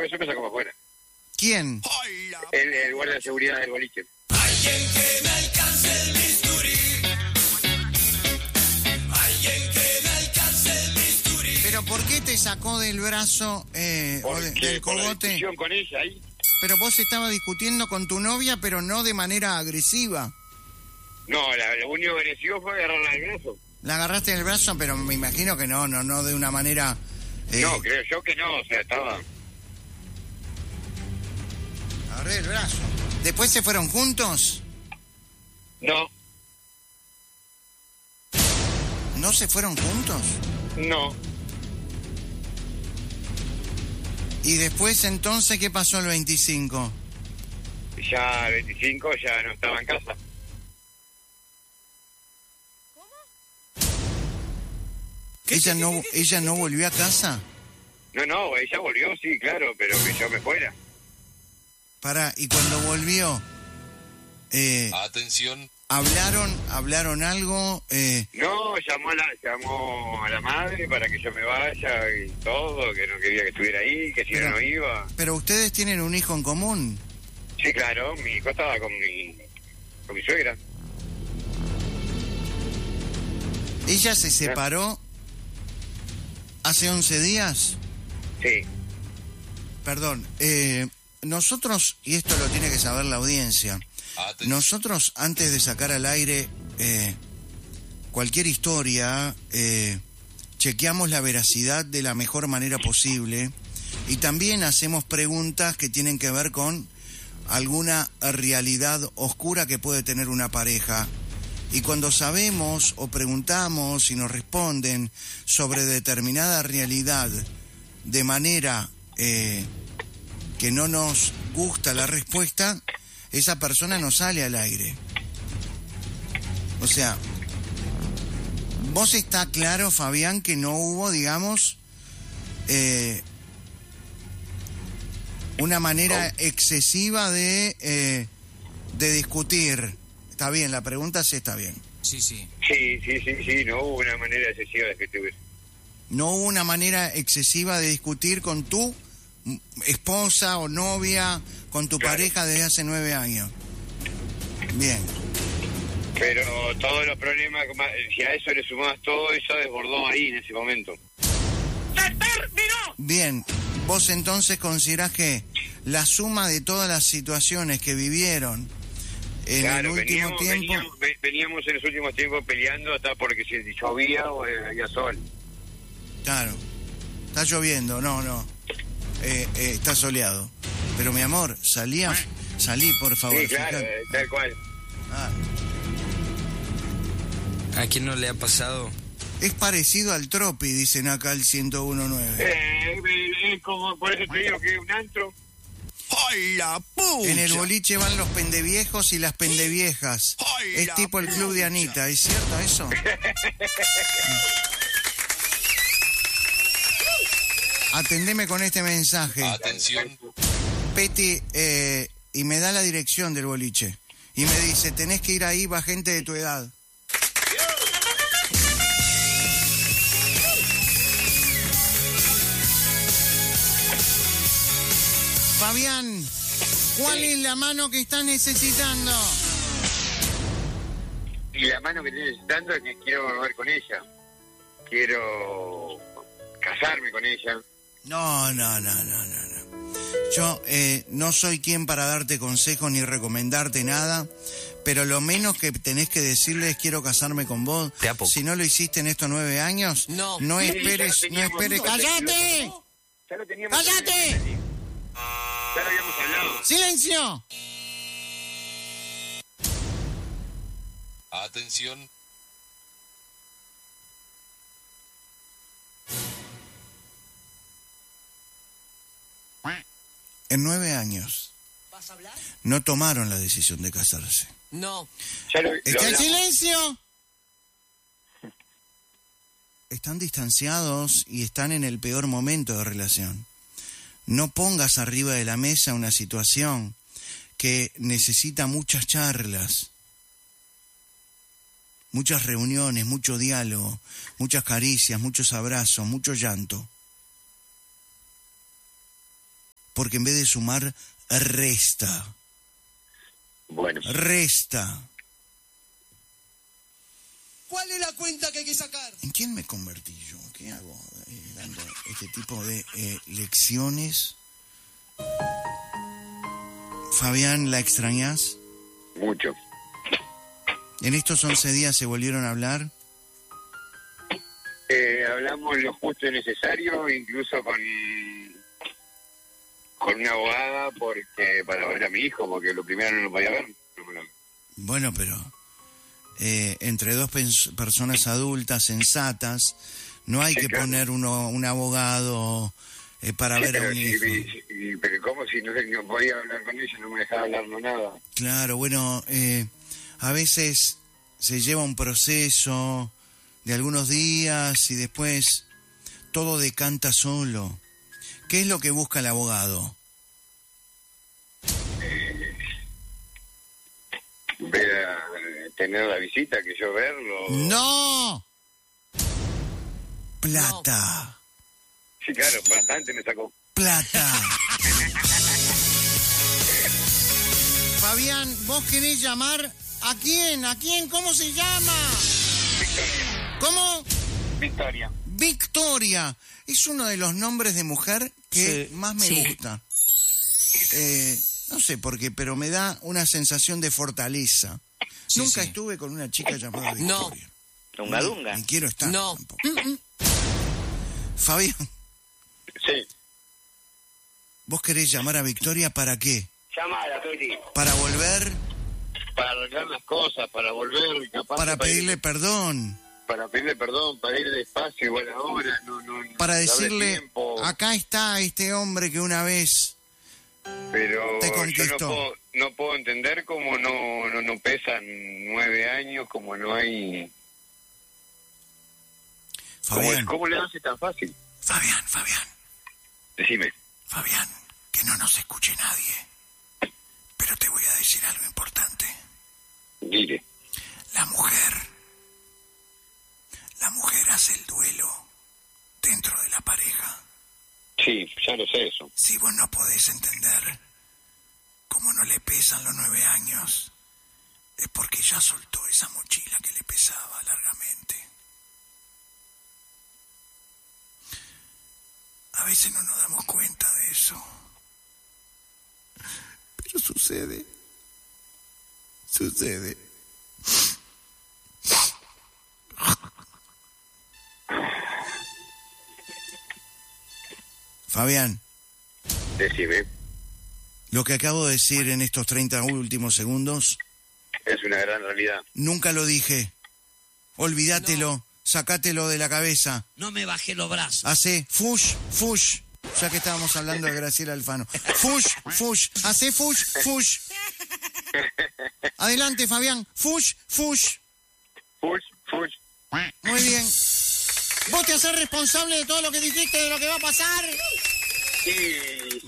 después eso me sacó para afuera. ¿Quién? El guardia de seguridad del boliche. Alguien que me alcance el bisturí. Alguien que me alcance el bisturí. ¿Pero por qué te sacó del brazo del Por la cogote? discusión con ella ahí. Pero vos estabas discutiendo con tu novia, pero no de manera agresiva. No, lo único que agresivo fue agarrarla del brazo. La agarraste del brazo, pero me imagino que no de una manera... No, creo yo que no, o sea, estaba... Agarré el brazo. ¿Después se fueron juntos? No, ¿No se fueron juntos? no. ¿Y después entonces qué pasó el 25? Ya el 25 ya no estaba en casa. ¿Ella no volvió a casa? No, ella volvió, sí, claro, pero que yo me fuera. Pará, y cuando volvió, Atención. ¿hablaron algo? No, llamó a la madre para que yo me vaya y todo, que no quería que estuviera ahí, que si Pero- no iba. Pero ustedes tienen un hijo en común. Sí, claro, mi hijo estaba con mi suegra. ¿Ella se separó hace 11 días? Sí, Perdón, nosotros, y esto lo tiene que saber la audiencia, Atención. nosotros antes de sacar al aire cualquier historia, chequeamos la veracidad de la mejor manera posible y también hacemos preguntas que tienen que ver con alguna realidad oscura que puede tener una pareja. Y cuando sabemos o preguntamos y nos responden sobre determinada realidad de manera que no nos gusta la respuesta, esa persona no sale al aire. O sea, vos está claro, Fabián, que no hubo, digamos, una manera excesiva de discutir. Está bien, la pregunta sí está bien. Sí. sí, no hubo una manera excesiva de que estuviera. No hubo una manera excesiva de discutir con tu esposa o novia, con tu Claro. pareja desde hace 9 años. Bien. Pero todos los problemas, si a eso le sumabas todo, eso desbordó ahí en ese momento. Bien. Vos entonces considerás que la suma de todas las situaciones que vivieron en Claro, el último tiempo... veníamos en los últimos tiempos peleando hasta porque si llovía o había sol. Claro. Está lloviendo, no. Está soleado. Pero mi amor, salí, por favor. Sí, claro, fíjate. tal cual. Ah, ¿A quién no le ha pasado? es parecido al Tropi, dicen acá el 101.9. Es como, por eso te digo que es un antro. ¡Ay, la pucha! En el boliche van los pendeviejos y las pendeviejas. ¡Ay, Es la tipo el club de pucha! Anita, ¿es cierto eso? Atendeme con este mensaje. Atención. Peti, y me da la dirección del boliche. Y me dice, tenés que ir ahí, va gente de tu edad. Fabián, ¿cuál es la mano que estás necesitando? Y la mano que estoy necesitando es que quiero volver con ella. Quiero casarme con ella. No. Yo no soy quien para darte consejos ni recomendarte nada, pero lo menos que tenés que decirle es quiero casarme con vos. De a poco. Si no lo hiciste en estos 9 años, No. no Sí, esperes, ya no teníamos- esperes. ¡Cállate! Ya lo teníamos. ¡Cállate! Ya lo habíamos hablado. ¡Silencio! Atención. En 9 años ¿Vas a hablar? no tomaron la decisión de casarse. No. Ya lo ¡Está en hablamos. silencio! Están distanciados y están en el peor momento de relación. No pongas arriba de la mesa una situación que necesita muchas charlas, muchas reuniones, mucho diálogo, muchas caricias, muchos abrazos, mucho llanto. porque en vez de sumar, resta. Bueno, Resta. ¿Cuál es la cuenta que hay que sacar? ¿En quién me convertí yo? ¿Qué hago dando este tipo de lecciones? Fabián, ¿la extrañás? mucho. ¿En estos 11 días se volvieron a hablar? Hablamos lo justo y necesario, incluso con una abogada, porque para ver a mi hijo, porque lo primero no lo podía ver. Bueno, pero entre dos personas adultas, sensatas, no hay Sí, que claro. poner un abogado para Sí, ver a pero, un hijo. pero ¿cómo si no podía hablar con ella, no me dejaba hablar nada? Claro, bueno, a veces se lleva un proceso de algunos días y después todo decanta solo. ¿Qué es lo que busca el abogado? Tener la visita, que yo verlo. ¡No! Plata. Sí, claro, bastante me sacó. Plata. Fabián, ¿vos querés llamar a quién? ¿A quién? ¿Cómo se llama? ¿Cómo? Victoria. Victoria. Es uno de los nombres de mujer que Sí, más me sí. gusta. No sé por qué, pero me da una sensación de fortaleza. Sí, Nunca sí. estuve con una chica llamada No. Victoria. Dunga dunga. Ni quiero estar No. tampoco. Fabián, Sí. ¿vos querés llamar a Victoria para qué? Llamada, Peti. ¿Para volver? Para arreglar las cosas, para volver, capaz. ¿Para pedirle perdón? Para pedirle perdón, para ir despacio, igual ahora, no. Para darle decirle, tiempo. acá está este hombre que una vez... Pero te yo conquistó. no puedo entender cómo no pesan 9 años, como no hay... Fabián, ¿Cómo le hace tan fácil? Fabián, Decime. Fabián, que no nos escuche nadie. Pero te voy a decir algo importante. Dile. La mujer hace el duelo dentro de la pareja. Sí, ya lo sé eso. Si vos no podés entender cómo no le pesan los 9 años, es porque ya soltó esa mochila que le pesaba largamente. A veces no nos damos cuenta de eso. Pero sucede. Sucede. Fabián, Decime. lo que acabo de decir en estos 30 últimos segundos, Es una gran realidad. nunca lo dije. Olvídatelo, sacátelo de la cabeza. No me bajé los brazos. Hacé fush, fush. Ya que estábamos hablando de Graciela Alfano. Fush, fush. Hacé fush, fush. Adelante, Fabián. Fush, fush. Fush. Muy bien. ¿Vos te hacés responsable de todo lo que dijiste, de lo que va a pasar? Sí.